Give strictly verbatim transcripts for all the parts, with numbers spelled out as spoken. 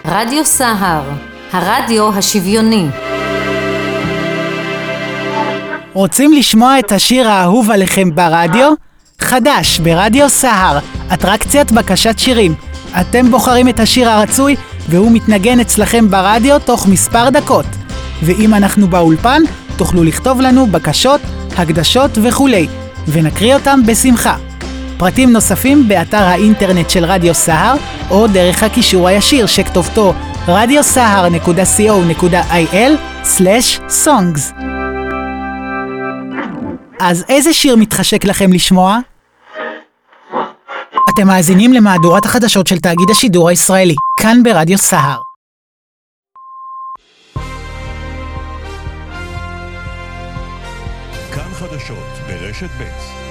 רדיו סהר, הרדיו השוויוני. רוצים לשמוע את השיר האהוב עליכם ברדיו? חדש ברדיו סהר, אטרקציית בקשת שירים. אתם בוחרים את השיר הרצוי והוא מתנגן אצלכם ברדיו תוך מספר דקות. ואם אנחנו באולפן, תוכלו לכתוב לנו בקשות, הקדשות וכולי, ונקריא אותם בשמחה. פרטים נוספים באתר האינטרנט של רדיו סהר, או דרך הקישור הישיר שכתובתו רדיו סהר נקודה סי או נקודה איי אל סלש סונגס. אז איזה שיר מתחשק לכם לשמוע? אתם מאזינים למהדורת החדשות של תאגיד השידור הישראלי, כאן ברדיו סהר. כאן חדשות ברשת ב'.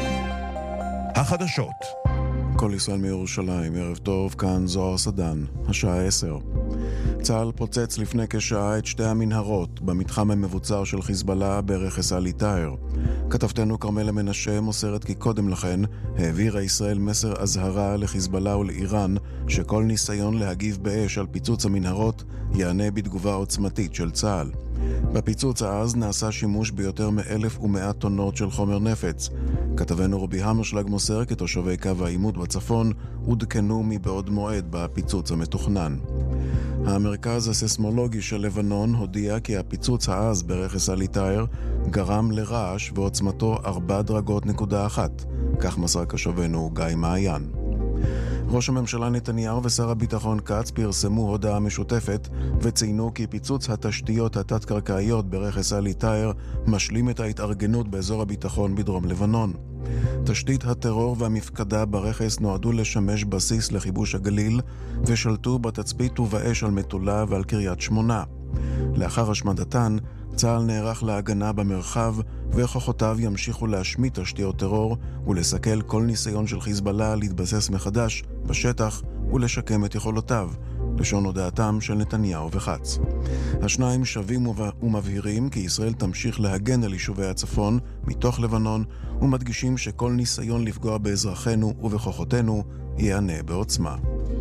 החדשות. כל ישראל מירושלים, ערב טוב, כאן זוהר סדן, השעה עשר. צה"ל פוצץ לפני כשעה את שתי המנהרות במתחם המבוצר של חיזבאללה ברכס עלי טאהר. כתבתנו כרמלה מנשה מוסרת כי קודם לכן העבירה ישראל מסר אזהרה לחיזבאללה ולאיראן שכל ניסיון להגיב באש על פיצוץ המנהרות יענה בתגובה עוצמתית של צה"ל. בפיצוץ העז נעשה שימוש ביותר מאלף ומאה טונות של חומר נפץ. כתבנו רובי המרשלג מוסר כי תושבי קו העימות בצפון עודכנו מבעוד מועד בפיצוץ המתוכנן. המרכז הססמולוגי של לבנון הודיע כי הפיצוץ העז ברכס עלי טאהר גרם לרעש ועוצמתו ארבע דרגות נקודה אחת, כך מסר קשבנו גיא מעיין. ראש הממשלה נתניהו ושר הביטחון כץ פרסמו הודעה משותפת וציינו כי פיצוץ התשתיות התת-קרקעיות ברכס עלי טאהר משלים את ההתארגנות באזור הביטחון בדרום לבנון. תשתית הטרור והמפקדה ברכס נועדו לשמש בסיס לכיבוש הגליל ושלטו בתצפית ובאש על מטולה ועל קריית שמונה. לאחר השמדתן, צה"ל נערך להגנה במרחב וכוחותיו ימשיכו להשמיד תשתיות טרור ולסכל כל ניסיון של חיזבאללה להתבסס מחדש בשטח ולשקם את יכולותיו, לשון הודעתם של נתניהו וכץ. השניים שווים ומבהירים כי ישראל תמשיך להגן על יישובי הצפון מתוך לבנון ומדגישים שכל ניסיון לפגוע באזרחינו ובכוחותינו יענה בעוצמה.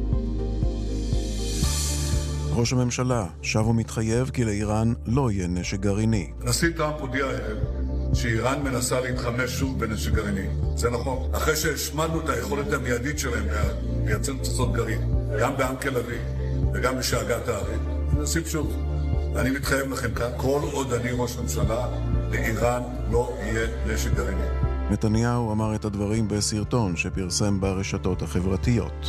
ראש הממשלה שב ומתחייב כי לאיראן לא יהיה נשק גרעיני. נשיא טראמפ הודיע הערב שאיראן מנסה להתחמש שוב בנשק גרעיני. זה נכון. אחרי שהשמדנו את היכולת המיידית שלהם לייצר פצצות גרעין, גם באנקל אביב וגם בשאגת הערים, נסיב שוב. אני מתחייב לכם כאן, כל עוד אני ראש ממשלה, לאיראן לא יהיה נשק גרעיני. נתניהו אמר את הדברים בסרטון שפרסם ברשתות החברתיות.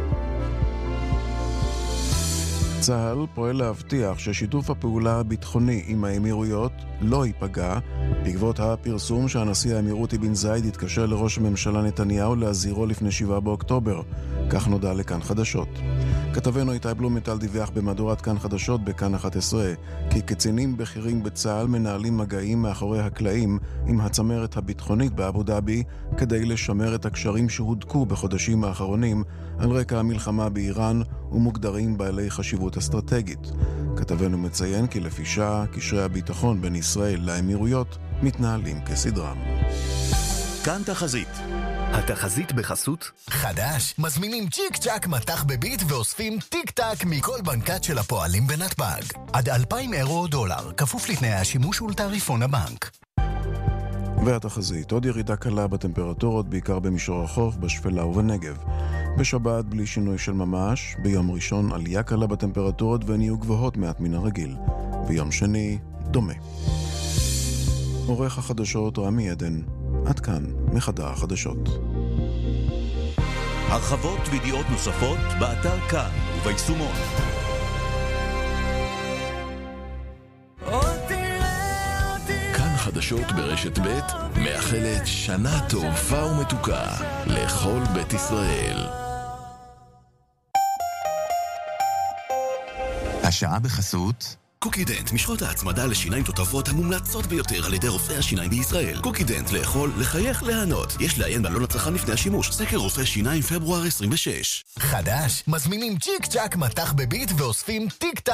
צה"ל פועל להבטיח ששיתוף הפעולה הביטחוני עם האמירויות לא ייפגע בעקבות הפרסום שהנשיא האמירותי בן זייד התקשר לראש הממשלה נתניהו להזהירו לפני שבעה באוקטובר, כך נודע לכאן חדשות. כתבנו איתי בלומנטל דיווח במהדורת כאן חדשות בכאן אחת עשרה כי קצינים בכירים בצה"ל מנהלים מגעים מאחורי הקלעים עם הצמרת הביטחונית באבו דאבי כדי לשמר את הקשרים שהודקו בחודשים האחרונים על רקע המלחמה באיראן ומוגדרים בעלי חשיבות אסטרטגית. כתבנו מציין כי לפי שעה קשרי הביטחון בין ישראל לאמירויות מתנהלים כסדרם. כאן תחזית. התחזית בחסות חדש, מזמינים צ'יק צ'ק מתח בביט ואוספים טיק טק מכל בנקת של הפועלים בנתב"ג. עד אלפיים אירו או דולר, כפוף לתנאי השימוש ולתעריפון הבנק. והתחזית, עוד ירידה קלה בטמפרטורות, בעיקר במישור החוף, בשפלה ובנגב. בשבת בלי שינוי של ממש, ביום ראשון עלייה קלה בטמפרטורות והן יהיו גבוהות מעט מן הרגיל. ביום שני, דומה. עורך החדשות רמי עדן, עד כאן מחדר החדשות. הרחבות וידיעות נוספות באתר כאן וביישומון. כאן חדשות ברשת ב' מאחלת שנה טובה ומתוקה לכל בית ישראל. השעה בחסות קוקידנט, משחות ההצמדה לשיניים תותבות המומלצות ביותר על ידי רופאי השיניים בישראל. קוקידנט, לאכול, לחייך, להנות. יש לעיין בעלון הצרכן לפני השימוש. סקר רופא שיניים פברואר עשרים ושש. חדש, מזמינים צ'יק צ'ק מתח בביט ואוספים טיק טק